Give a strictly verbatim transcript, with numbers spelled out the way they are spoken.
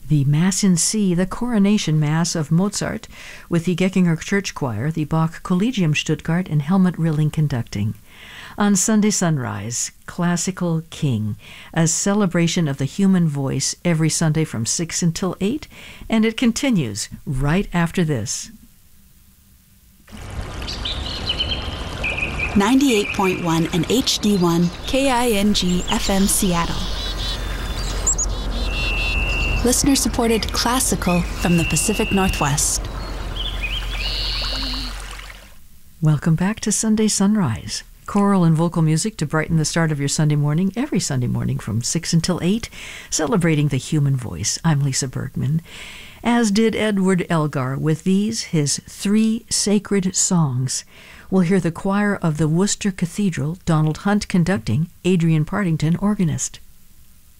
The Mass in C, the Coronation Mass of Mozart, with the Geckinger Church Choir, the Bach Collegium Stuttgart, and Helmut Rilling conducting. On Sunday Sunrise, Classical King, a celebration of the human voice every Sunday from six until eight, and it continues right after this. ninety-eight point one and H D one K I N G F M Seattle. Listener-supported classical from the Pacific Northwest. Welcome back to Sunday Sunrise. Choral and vocal music to brighten the start of your Sunday morning, every Sunday morning from six until eight, celebrating the human voice. I'm Lisa Bergman. As did Edward Elgar with these, his three sacred songs. We'll hear the choir of the Worcester Cathedral, Donald Hunt conducting, Adrian Partington, organist.